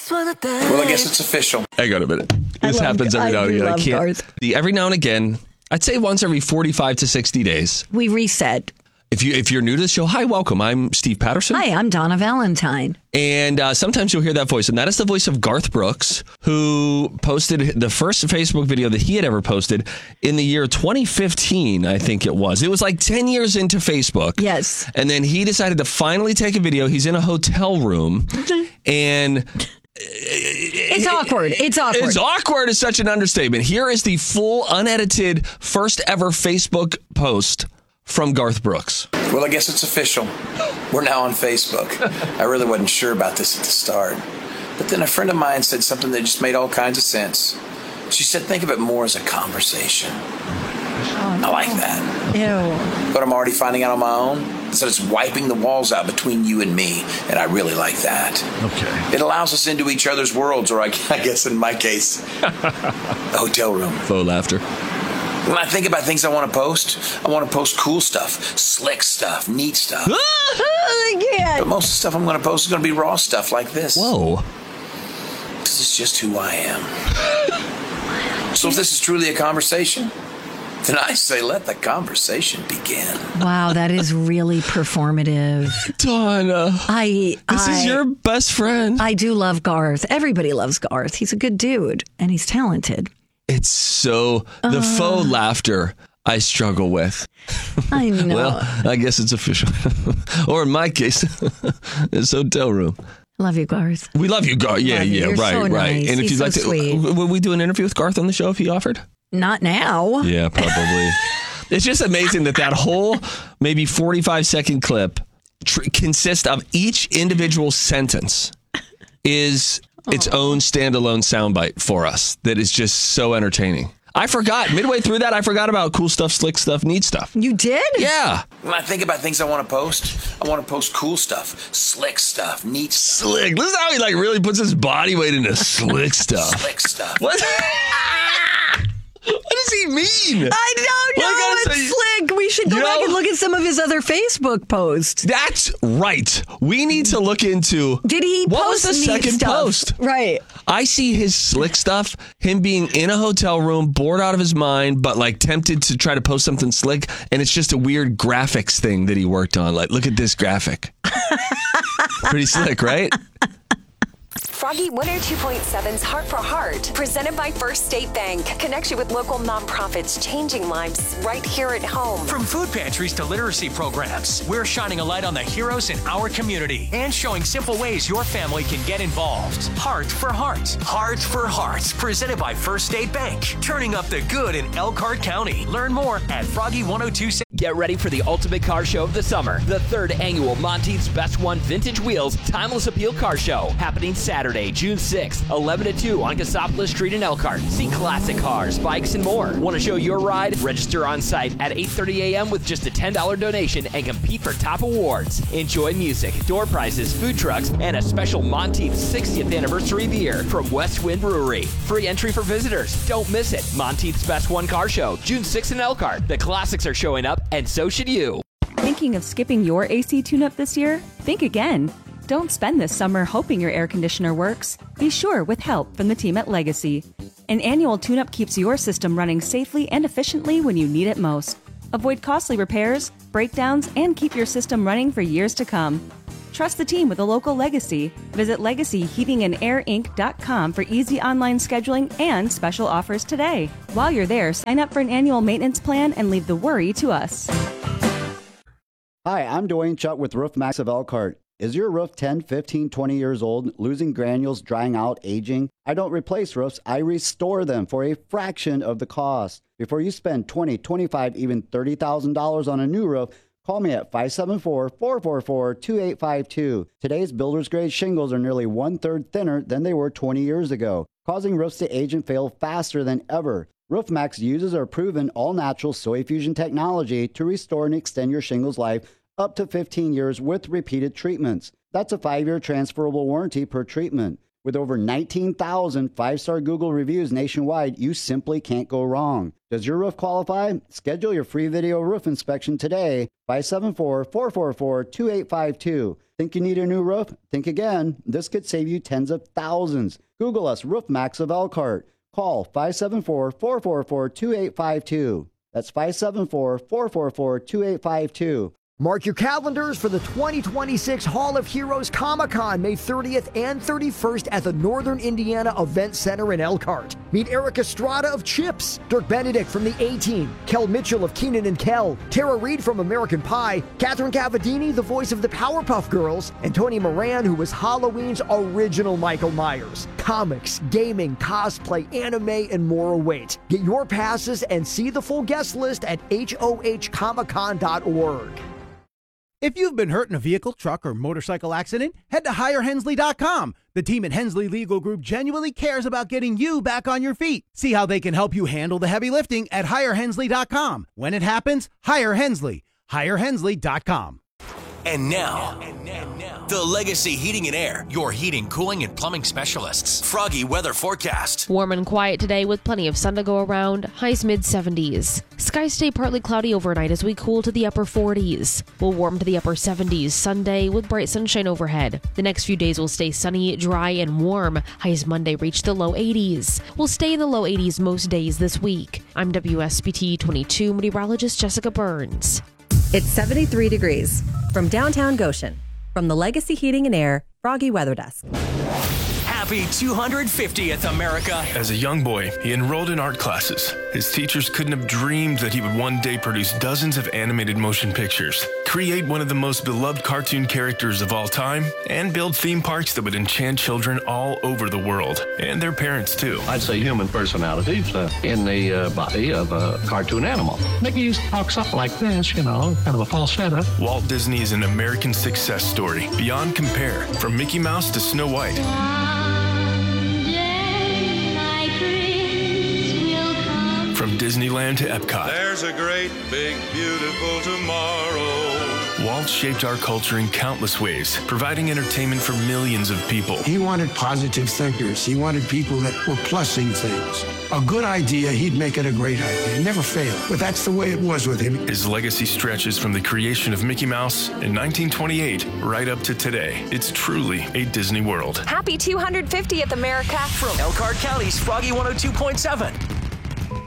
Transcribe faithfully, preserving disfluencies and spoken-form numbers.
Well, I guess it's official. Hang on a minute. This love- happens every I now and do again. I love can't. Garth. The, every now and again, I'd say once every forty-five to sixty days. We reset. If you if you're new to the show, hi, welcome. I'm Steve Patterson. Hi, I'm Donna Valentine. And uh, sometimes you'll hear that voice, and that is the voice of Garth Brooks, who posted the first Facebook video that he had ever posted in the year twenty fifteen, I think it was. It was like ten years into Facebook. Yes. And then he decided to finally take a video. He's in a hotel room, and... It's awkward. It's awkward. It's awkward is such an understatement. Here is the full, unedited, first ever Facebook post from Garth Brooks. Well, I guess it's official. We're now on Facebook. I really wasn't sure about this at the start. But then a friend of mine said something that just made all kinds of sense. She said, think of it more as a conversation. Oh, I like that. Ew. But I'm already finding out on my own. So it's wiping the walls out between you and me. And I really like that. Okay. It allows us into each other's worlds, or I, I guess in my case, a hotel room. Faux laughter. When I think about things I want to post, I want to post cool stuff, slick stuff, neat stuff. I But most of the stuff I'm going to post is going to be raw stuff like this. Whoa. This is just who I am. So if this is truly a conversation, then I say let the conversation begin. Wow, that is really performative. Donna. I This I, is your best friend. I do love Garth. Everybody loves Garth. He's a good dude and he's talented. It's so, the Uh. faux laughter I struggle with. I know. Well, I guess it's official. Or in my case, it's hotel room. Love you, Garth. We love you, Garth. Yeah, Love you. yeah, You're right, so right. nice. And if He's you'd so like to, sweet. would we do an interview with Garth on the show if he offered? Not now. Yeah, probably. It's just amazing that that whole maybe forty-five second clip tr- consists of each individual sentence is its own standalone soundbite for us that is just so entertaining. I forgot. Midway through that, I forgot about cool stuff, slick stuff, neat stuff. You did? Yeah. When I think about things I want to post, I want to post cool stuff, slick stuff, neat stuff, Slick. Listen how he like really puts his body weight into slick stuff. slick stuff. What? What does he mean? I don't know. Well, I gotta It's say- slick. We should go You back know- and look at some of his other Facebook posts. That's right. We need to look into. Did he What was post the neat second stuff? post? Right. I see his slick stuff, him being in a hotel room, bored out of his mind, but like tempted to try to post something slick. And it's just a weird graphics thing that he worked on. Like, look at this graphic. Pretty slick, right? Froggy one oh two point seven's Heart for Heart, presented by First State Bank. Connection with local nonprofits, changing lives right here at home. From food pantries to literacy programs, we're shining a light on the heroes in our community and showing simple ways your family can get involved. Heart for Heart. Heart for Heart, presented by First State Bank. Turning up the good in Elkhart County. Learn more at Froggy one oh two. Get ready for the ultimate car show of the summer. The third annual Monteith's Best One Vintage Wheels Timeless Appeal Car Show. Happening Saturday, June sixth, eleven to two on Cassopolis Street in Elkhart. See classic cars, bikes, and more. Want to show your ride? Register on site at eight thirty a.m. with just a ten dollars donation and compete for top awards. Enjoy music, door prizes, food trucks, and a special Monteith's sixtieth anniversary beer from West Wind Brewery. Free entry for visitors. Don't miss it. Monteith's Best One Car Show, June sixth in Elkhart. The classics are showing up, and so should you. Thinking of skipping your A C tune-up this year? Think again. Don't spend this summer hoping your air conditioner works. Be sure with help from the team at Legacy. An annual tune-up keeps your system running safely and efficiently when you need it most. Avoid costly repairs, breakdowns, and keep your system running for years to come. Trust the team with a local Legacy. Visit legacy heating and air inc dot com for easy online scheduling and special offers today. While you're there, sign up for an annual maintenance plan and leave the worry to us. Hi, I'm Dwayne Chuck with Roof Max of Elkhart. Is your roof ten, fifteen, twenty years old, losing granules, drying out, aging? I don't replace roofs, I restore them for a fraction of the cost. Before you spend twenty, twenty-five, even thirty thousand dollars on a new roof, call me at five seven four, four four four, two eight five two. Today's builder's grade shingles are nearly one-third thinner than they were twenty years ago, causing roofs to age and fail faster than ever. RoofMax uses our proven all-natural soy fusion technology to restore and extend your shingles life up to fifteen years with repeated treatments. That's a five-year transferable warranty per treatment. With over nineteen thousand five-star Google reviews nationwide, you simply can't go wrong. Does your roof qualify? Schedule your free video roof inspection today. five seven four, four four four, two eight five two. Think you need a new roof? Think again. This could save you tens of thousands. Google us, Roof Max of Elkhart. Call five seven four, four four four, two eight five two. That's five seven four, four four four, two eight five two. Mark your calendars for the twenty twenty-six Hall of Heroes Comic-Con, May thirtieth and thirty-first at the Northern Indiana Event Center in Elkhart. Meet Eric Estrada of Chips, Dirk Benedict from the A-Team, Kel Mitchell of Keenan and Kel, Tara Reid from American Pie, Catherine Cavadini, the voice of the Powerpuff Girls, and Tony Moran, who was Halloween's original Michael Myers. Comics, gaming, cosplay, anime, and more await. Get your passes and see the full guest list at H O H comic con dot org. If you've been hurt in a vehicle, truck, or motorcycle accident, head to hire hensley dot com. The team at Hensley Legal Group genuinely cares about getting you back on your feet. See how they can help you handle the heavy lifting at hire hensley dot com. When it happens, hire Hensley. hire hensley dot com. And now, the Legacy Heating and Air, your heating, cooling, and plumbing specialists. Froggy weather forecast. Warm and quiet today with plenty of sun to go around. Highs mid seventies. Skies stay partly cloudy overnight as we cool to the upper forties. We'll warm to the upper seventies Sunday with bright sunshine overhead. The next few days will stay sunny, dry, and warm. Highs Monday reach the low eighties. We'll stay in the low eighties most days this week. I'm W S B T twenty-two meteorologist Jessica Burns. It's seventy-three degrees. From downtown Goshen, from the Legacy Heating and Air Froggy Weather Desk. Happy two hundred fiftieth, America. As a young boy, he enrolled in art classes. His teachers couldn't have dreamed that he would one day produce dozens of animated motion pictures, create one of the most beloved cartoon characters of all time, and build theme parks that would enchant children all over the world, and their parents too. I'd say human personalities uh, in the uh, body of a cartoon animal. Mickey used to talk something like this, you know, kind of a falsetto. Walt Disney is an American success story beyond compare, from Mickey Mouse to Snow White. From Disneyland to Epcot. There's a great, big, beautiful tomorrow. Walt shaped our culture in countless ways, providing entertainment for millions of people. He wanted positive thinkers. He wanted people that were plussing things. A good idea, he'd make it a great idea. He never failed. But that's the way it was with him. His legacy stretches from the creation of Mickey Mouse in nineteen twenty-eight right up to today. It's truly a Disney World. Happy two hundred fiftieth, America. From Elkhart County's Froggy one oh two point seven.